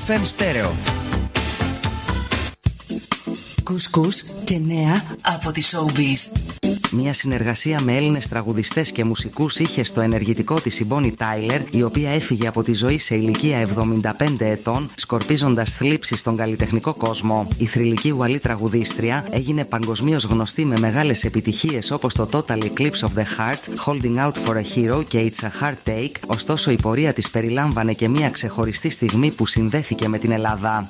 FM Stereo. Κουσκούς και νέα από τη Showbiz. Μια συνεργασία με Έλληνες τραγουδιστές και μουσικούς είχε στο ενεργητικό της η Bonnie Tyler, η οποία έφυγε από τη ζωή σε ηλικία 75 ετών, σκορπίζοντας θλίψη στον καλλιτεχνικό κόσμο. Η θρυλική ουαλή τραγουδίστρια έγινε παγκοσμίως γνωστή με μεγάλες επιτυχίες όπως το Total Eclipse of the Heart, Holding Out for a Hero και It's a Hard Take, ωστόσο η πορεία της περιλάμβανε και μια ξεχωριστή στιγμή που συνδέθηκε με την Ελλάδα.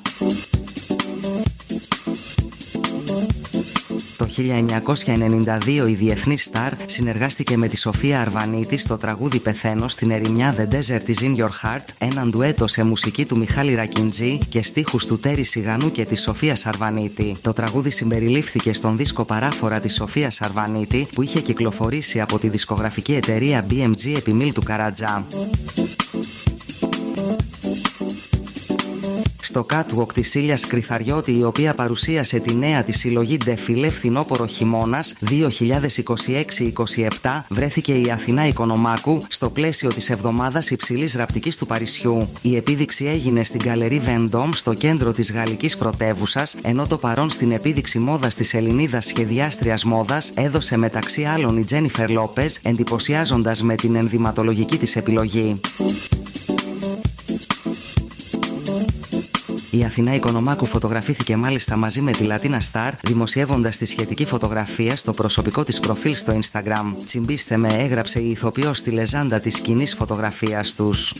Το 1992 η διεθνής στάρ συνεργάστηκε με τη Σοφία Αρβανίτη στο τραγούδι «Πεθαίνω» στην ερημιά The Desert is in Your Heart, έναν ντουέτο σε μουσική του Μιχάλη Ρακιντζή και στίχους του Τέρι Σιγανού και της Σοφίας Αρβανίτη. Το τραγούδι συμπεριλήφθηκε στον δίσκο παράφορα της Σοφίας Αρβανίτη που είχε κυκλοφορήσει από τη δισκογραφική εταιρεία BMG επί Μίλτου Καρατζά. Στο catwalk της Ήλιας Κρυθαριώτη, η οποία παρουσίασε τη νέα της συλλογή Ντεφιλέ Φθινόπορο Χειμώνας 2026-27, βρέθηκε η Αθηνά Οικονομάκου στο πλαίσιο της εβδομάδας υψηλής ραπτικής του Παρισιού. Η επίδειξη έγινε στην Γκαλερί Vendôme στο κέντρο της γαλλικής πρωτεύουσας, ενώ το παρόν στην επίδειξη μόδας της Ελληνίδας σχεδιάστριας μόδας έδωσε μεταξύ άλλων η Τζένιφερ Λόπεζ, εντυπωσιάζοντας με την ενδυματολογική της επιλογή. Η Αθηνά Οικονομάκου φωτογραφήθηκε μάλιστα μαζί με τη Λατίνα Σταρ, δημοσιεύοντας τη σχετική φωτογραφία στο προσωπικό της προφίλ στο Instagram. «Τσιμπήστε με», έγραψε η ηθοποιός στη λεζάντα της σκηνής φωτογραφίας τους.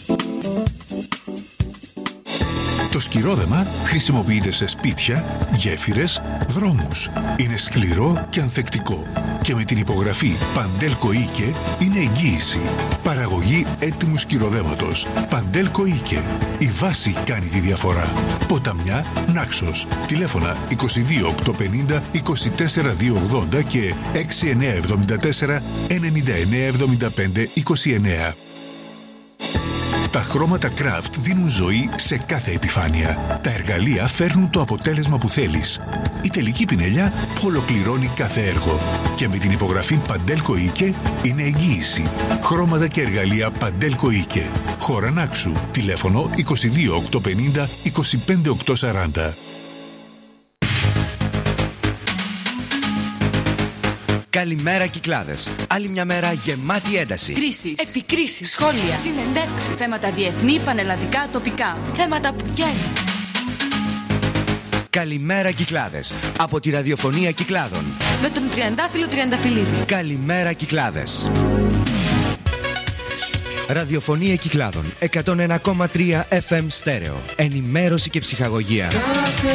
Το σκυρόδεμα χρησιμοποιείται σε σπίτια, γέφυρες, δρόμους. Είναι σκληρό και ανθεκτικό. Και με την υπογραφή Παντέλκο Ίκε είναι εγγύηση. Παραγωγή έτοιμου σκυροδέματος. Παντέλκο Ίκε. Η βάση κάνει τη διαφορά. Ποταμιά, Νάξος. Τηλέφωνα 22 850 24 280 και 6974 99 75 29. Τα χρώματα Craft δίνουν ζωή σε κάθε επιφάνεια. Τα εργαλεία φέρνουν το αποτέλεσμα που θέλεις. Η τελική πινελιά που ολοκληρώνει κάθε έργο. Και με την υπογραφή Παντέλκο Ίκε είναι εγγύηση. Χρώματα και εργαλεία Παντέλκο Ίκε. Χώρα Νάξου. Τηλέφωνο 22 850 25 840. Καλημέρα Κυκλάδες. Άλλη μια μέρα γεμάτη ένταση. Κρίσεις, επικρίσεις, σχόλια, συνεντεύξεις, θέματα διεθνή, πανελλαδικά, τοπικά. Θέματα που γέννουν. Καλημέρα Κυκλάδες. Από τη ραδιοφωνία Κυκλάδων. Με τον Τριαντάφυλλο Τριανταφυλλίδη. Καλημέρα Κυκλάδες. Ραδιοφωνία Κυκλάδων 101,3 FM Stereo. Ενημέρωση και ψυχαγωγία.